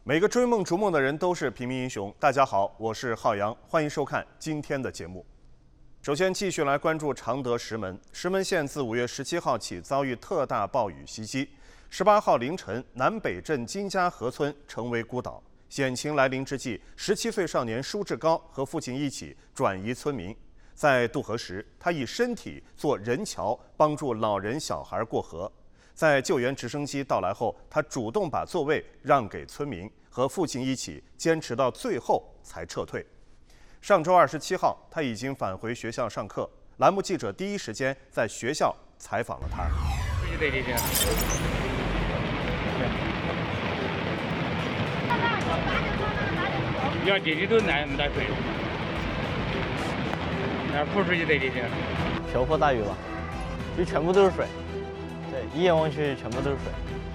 每个追梦逐梦的人都是平民英雄。大家好，我是浩洋，欢迎收看今天的节目。首先，继续来关注常德石门。石门县自5月17号起遭遇特大暴雨袭击。18号凌晨，南北镇金家河村成为孤岛。险情来临之际，17岁少年舒志高和父亲一起转移村民。在渡河时，他以身体做人桥，帮助老人小孩过河。在救援直升机到来后，他主动把座位让给村民，和父亲一起坚持到最后才撤退。上周27号，他已经返回学校上课。栏目记者第一时间在学校采访了他。 要地里都难水，那泼出去在地上， 瓢泼大雨吧，就全部都是水。对，一眼望去全部都是水。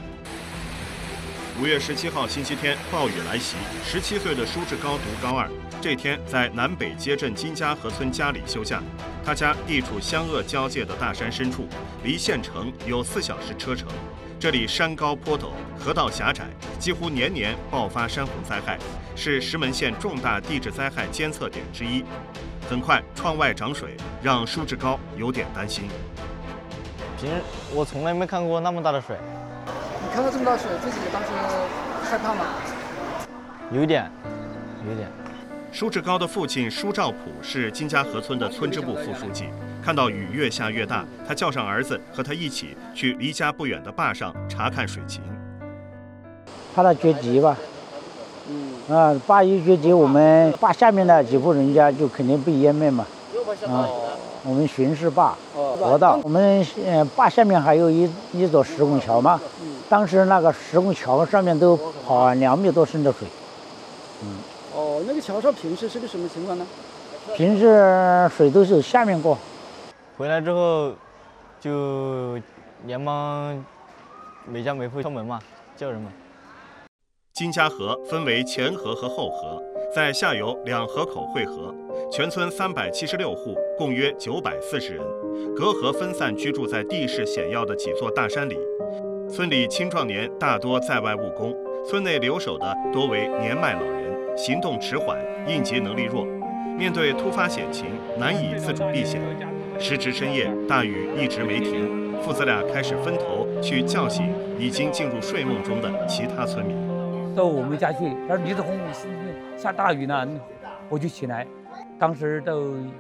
5月17号星期天，暴雨来袭，17岁的舒志高读高2。这天在南北街镇金家河村家里休假，他家地处湘鄂交界的大山深处，离县城有4小时车程。这里山高坡陡，河道狭窄，几乎年年爆发山洪灾害，是石门县重大地质灾害监测点之一。很快，窗外涨水，让舒志高有点担心。 平时我从来没看过那么大的水。 你看到这么大水，自己当时害怕吗？ 有一点。 舒志高的父亲舒兆普是金家河村的村支部副书记。看到雨越下越大，他叫上儿子和他一起去离家不远的坝上查看水情。 怕它决堤吧？坝一决堤，我们坝下面的几户人家就肯定被淹没嘛。我们巡视坝河道，我们坝下面还有一座石拱桥嘛。当时那个石拱桥上面都跑2米多深的水。 那个桥上平时是个什么情况呢？ 平时水都是下面过。 回来之后，就连忙每家每户敲门嘛，叫人嘛。 金家河分为前河和后河，在下游2河口汇合，全村376户，共约940人，隔河分散居住在地势险要的几座大山里。村里青壮年大多在外务工，村内留守的多为年迈老人，行动迟缓，应急能力弱，面对突发险情难以自主避险。时值深夜，大雨一直没停，父子俩开始分头去叫醒已经进入睡梦中的其他村民。 到我们家去，他说：“李子红，下大雨呢。”我就起来，当时到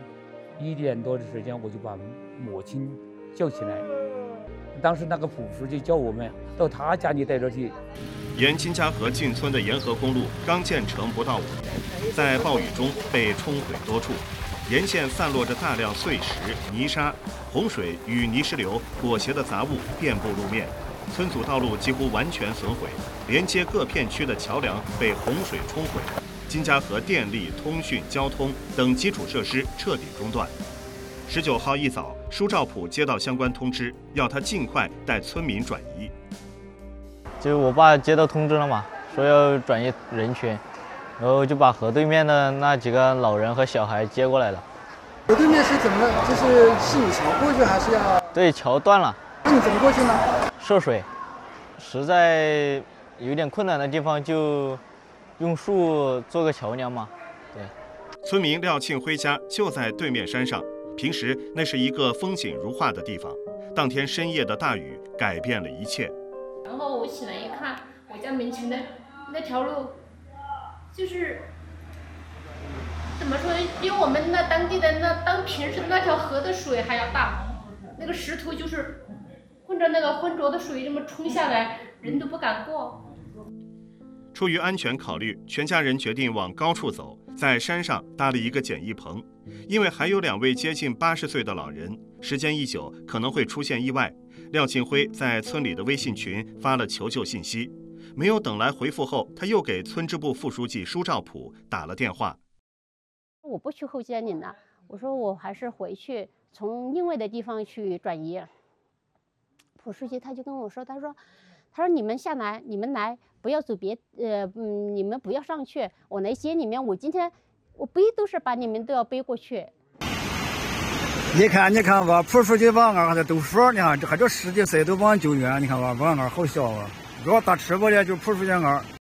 1点多的时间，我就把母亲叫起来。当时那个朴书记叫我们到他家里带着去。 沿金家河进村的沿河公路刚建成不到5年，在暴雨中被冲毁多处，沿线散落着大量碎石、泥沙，洪水与泥石流裹挟的杂物遍布路面，村组道路几乎完全损毁，连接各片区的桥梁被洪水冲毁，金家河电力、通讯、交通等基础设施彻底中断。19号一早，舒兆普接到相关通知，要他尽快带村民转移。 就是我爸接到通知了嘛，说要转移人群，然后就把河对面的那几个老人和小孩接过来了。 河对面是怎么了？是有桥过去还是要？ 对，桥断了。 那你怎么过去呢？ 涉水，实在有点困难的地方就用树做个桥梁嘛。对。 村民廖庆辉家就在对面山上，平时那是一个风景如画的地方。当天深夜的大雨改变了一切。 然后我起来一看，我家门前的那条路，就是怎么说，比我们那当地的当平时那条河的水还要大。那个石头就是混着那个浑浊的水这么冲下来，人都不敢过。 出于安全考虑，全家人决定往高处走，在山上搭了一个简易棚。因为还有2位接近80岁的老人，时间一久可能会出现意外。廖庆辉在村里的微信群发了求救信息，没有等来回复后，他又给村支部副书记舒兆普打了电话。 我不去后街岭了，我说我还是回去从另外的地方去转移。朴书记他就跟我说，他说你们下来，你们来，不要走你们不要上去，我来接你们。我今天我背都是把你们都要背过去。 你看吧，朴书记往俺还在读书，你看这10几岁都往救援，你看吧，往俺好笑啊！给我打吃不的就朴书记俺。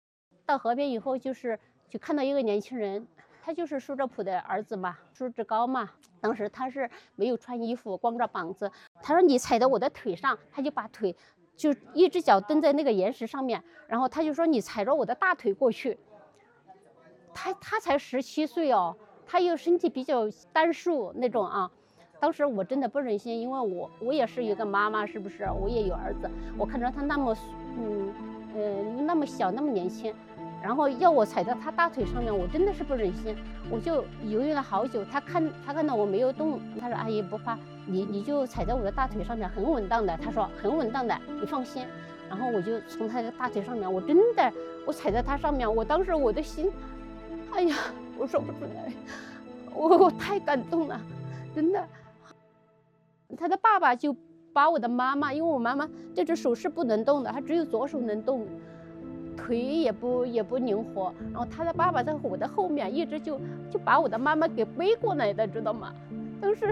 到河边以后，就看到一个年轻人，他就是舒兆普的儿子嘛，舒志高嘛。当时他是没有穿衣服，光着膀子。他说你踩到我的腿上，他就把腿就一只脚蹬在那个岩石上面，然后他就说你踩着我的大腿过去。他才17岁哦，他又身体比较单数那种啊。当时我真的不忍心，因为我也是一个妈妈，是不是？我也有儿子，我看着他那么那么小那么年轻，然后要我踩到他大腿上面，我真的是不忍心，我就犹豫了好久。他看到我没有动，他说阿姨不怕，你就踩在我的大腿上面，很稳当的。他说很稳当的，你放心。然后我就从他的大腿上面，我真的我踩在他上面，我当时我的心，哎呀，我说不出来，我太感动了，真的。他的爸爸就把我的妈妈，因为我妈妈这只手是不能动的，她只有左手能动，腿也不灵活。然后他的爸爸在我的后面一直就把我的妈妈给背过来的，知道吗？当时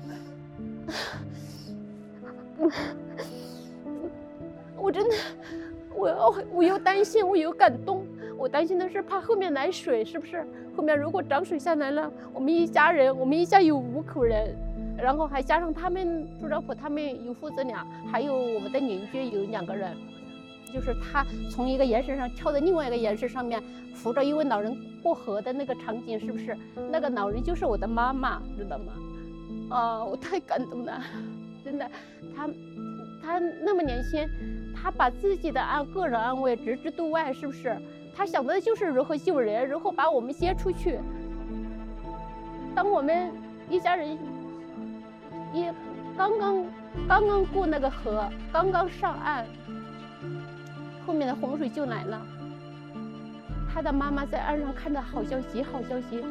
我真的我又担心，我又感动。我担心的是怕后面来水，是不是？后面如果涨水下来了，我们一家人，我们一家有5口人。然后还加上他们朱兆普他们有父子俩，还有我们的邻居有2个人，就是他从一个岩石上跳到另外一个岩石上面，扶着一位老人过河的那个场景，是不是？那个老人就是我的妈妈，知道吗？我太感动了，真的。他那么年轻，他把自己的个人安危置之度外，是不是？他想的就是如何救人，如何把我们接出去。当我们一家人也刚刚过那个河，刚刚上岸，后面的洪水就来了。他的妈妈在岸上看到好消息，好消息。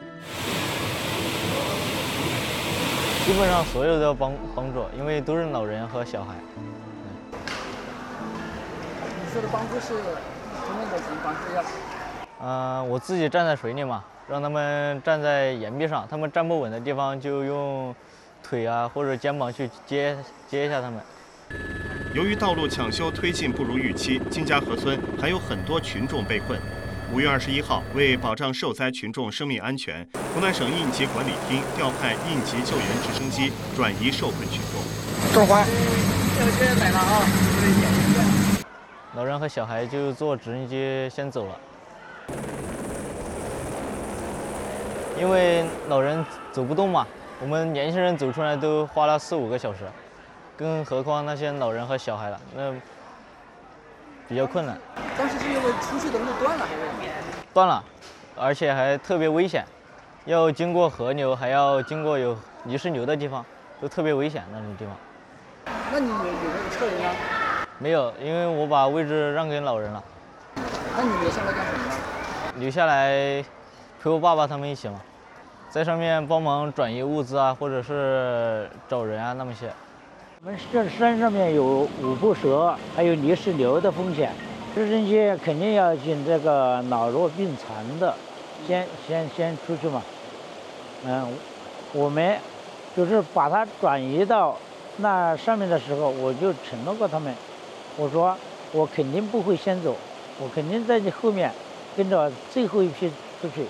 基本上所有都要帮助，因为都是老人和小孩。 你说的帮助是什么样的情况？是我自己站在水里嘛，让他们站在岩壁上，他们站不稳的地方就用腿啊或者肩膀去接一下他们。 由于道路抢修推进不如预期，金家河村还有很多群众被困。5月21号，为保障受灾群众生命安全，湖南省应急管理厅调派应急救援直升机转移受困群众。 郑欢，这个来了啊！ 老人和小孩就坐直升机先走了，因为老人走不动嘛。我们年轻人走出来都花了4、5个小时，更何况那些老人和小孩了，那比较困难。 当时是因为出去的路断了还是？ 断了，而且还特别危险，要经过河流，还要经过有泥石流的地方，都特别危险那种地方。 那你有没有车人呢？ 没有，因为我把位置让给老人了。 那你留下来干什么呢？ 留下来陪我爸爸他们一起嘛。在上面帮忙转移物资啊，或者是找人啊，那么些。 我们这山上面有五步蛇，还有泥石流的风险，直升机肯定要进这个老弱病残的，先出去嘛。我们就是把它转移到那上面的时候，我就承诺过他们，我说我肯定不会先走，我肯定在你后面跟着最后一批出去。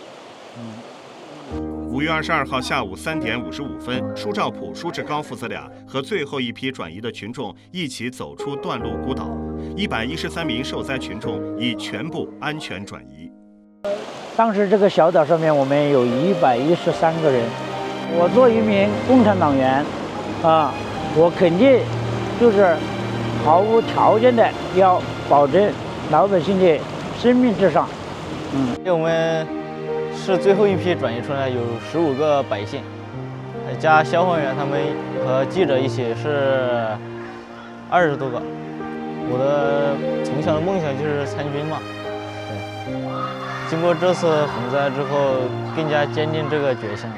5月22号下午3点55分，舒兆普、舒志高父子俩和最后一批转移的群众一起走出断路孤岛，113名受灾群众已全部安全转移。 当时这个小岛上面我们有113个人，我做一名共产党员，我肯定就是毫无条件的要保证老百姓的生命至上。 我们是最后一批转移出来，有15个百姓，加消防员他们和记者一起是20多个。我的从小的梦想就是参军嘛。对，经过这次洪灾之后，更加坚定这个决心。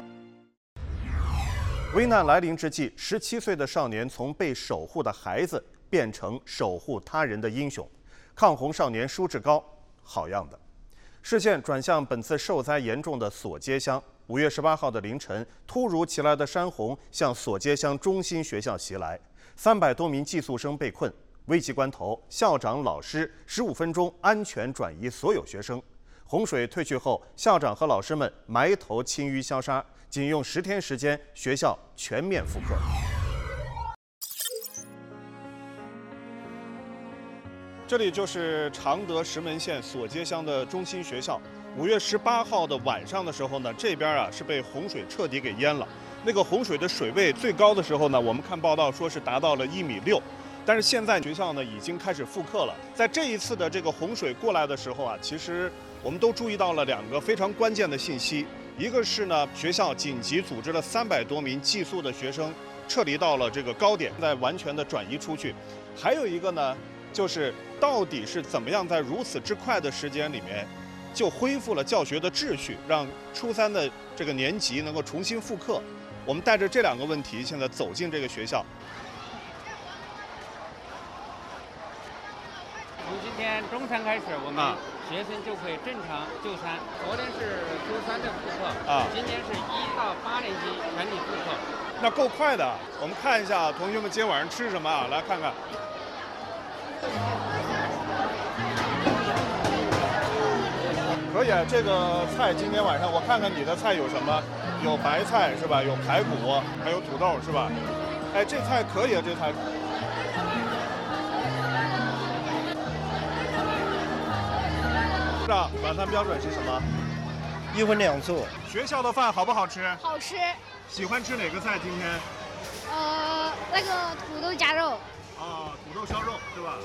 危难来临之际，17岁的少年从被守护的孩子变成守护他人的英雄。抗洪少年舒志高，好样的！视线转向本次受灾严重的索街乡。5月18号的凌晨，突如其来的山洪向索街乡中心学校袭来，300多名寄宿生被困。 危急关头，校长、老师15分钟安全转移所有学生。洪水退去后，校长和老师们埋头清淤消杀，仅用10天时间，学校全面复课。这里就是常德石门县索街乡的中心学校。5月18号的晚上的时候呢，这边是被洪水彻底给淹了。那个洪水的水位最高的时候呢，我们看报道说是达到了1.6米。但是现在学校呢已经开始复课了。在这一次的这个洪水过来的时候其实我们都注意到了2个非常关键的信息。一个是呢，学校紧急组织了300多名寄宿的学生撤离到了这个高点，再完全的转移出去。还有一个呢，就是到底是怎么样在如此之快的时间里面就恢复了教学的秩序，让初3的这个年级能够重新复课。我们带着这2个问题现在走进这个学校。 从今天中餐开始，我们学生就可以正常就餐。昨天是初3的复课，今天是1到8年级全体复课。 那够快的。我们看一下同学们今天晚上吃什么来看看。可以这个菜今天晚上我看看你的菜有什么？有白菜是吧？有排骨，还有土豆是吧？这菜可以这菜。晚餐标准是什么 ？1荤2素。 学校的饭好不好吃？ 好吃。 喜欢吃哪个菜？今天？ 那个土豆夹肉。 土豆烧肉是吧？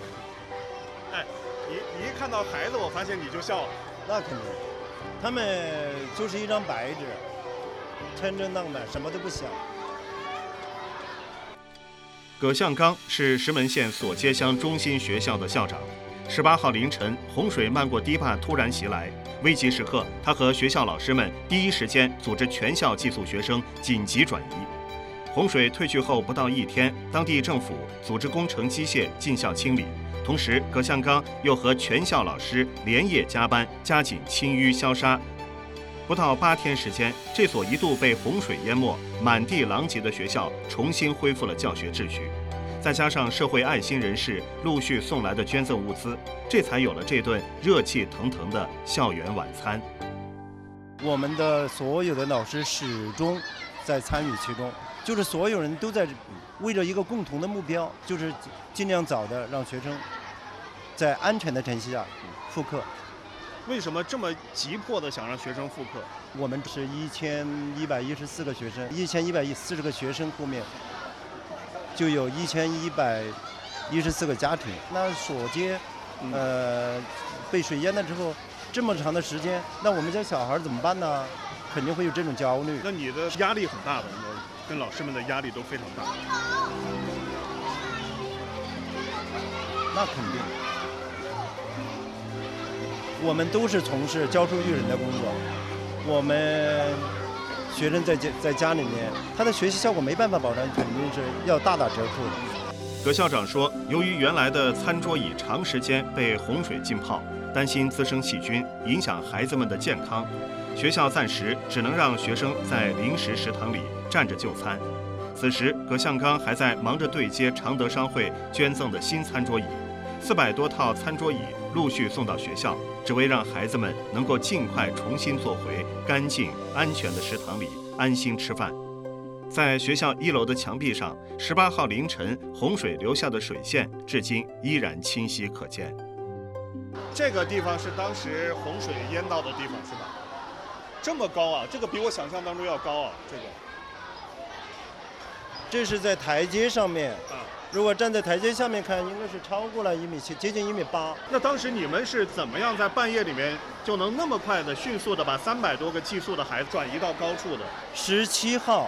你一看到孩子，我发现你就笑了。 那肯定，他们就是一张白纸，天真浪漫，什么都不想。 葛向刚是石门县索街乡中心学校的校长。18号凌晨，洪水漫过堤坝突然袭来，危急时刻，他和学校老师们第一时间组织全校寄宿学生紧急转移。洪水退去后不到1天，当地政府组织工程机械进校清理，同时葛向刚又和全校老师连夜加班，加紧清淤消杀。不到8天时间，这所一度被洪水淹没、满地狼藉的学校重新恢复了教学秩序。再加上社会爱心人士陆续送来的捐赠物资，这才有了这顿热气腾腾的校园晚餐。 我们的所有的老师始终在参与其中，就是所有人都在为着一个共同的目标，就是尽量早的让学生在安全的前提下复课。 为什么这么急迫的想让学生复课？ 我们是1114个学生，1140个学生后面就有1114个家庭。那索街，被水淹了之后，这么长的时间，那我们家小孩怎么办呢？肯定会有这种焦虑。 那你的压力很大的，跟老师们的压力都非常大。 那肯定，我们都是从事教书育人的工作，我们学生在家里面，他的学习效果没办法保证，肯定是要大打折扣的。 葛校长说，由于原来的餐桌椅长时间被洪水浸泡，担心滋生细菌，影响孩子们的健康，学校暂时只能让学生在临时食堂里站着就餐。此时，葛向刚还在忙着对接常德商会捐赠的新餐桌椅，400多套餐桌椅陆续送到学校，只为让孩子们能够尽快重新坐回干净安全的食堂里安心吃饭。在学校1楼的墙壁上，18号凌晨洪水留下的水线至今依然清晰可见。这个地方是当时洪水淹到的地方是吧？这么高啊，这个比我想象当中要高啊， 这是在台阶上面如果站在台阶下面看，应该是超过了1.7米，接近1.8米。 那当时你们是怎么样在半夜里面就能那么快的、迅速的把300多个寄宿的孩子转移到高处的 ？17号，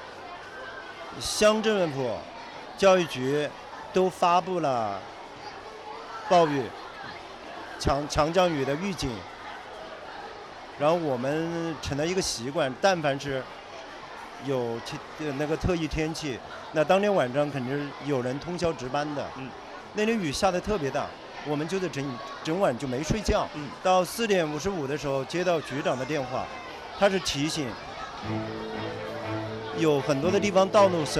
乡政府、教育局都发布了暴雨、强降雨的预警，然后我们成了一个习惯，但凡是有那个特异天气，那当天晚上肯定是有人通宵值班的。那天雨下得特别大，我们就在整晚就没睡觉。到4点55的时候接到局长的电话，他是提醒有很多的地方道路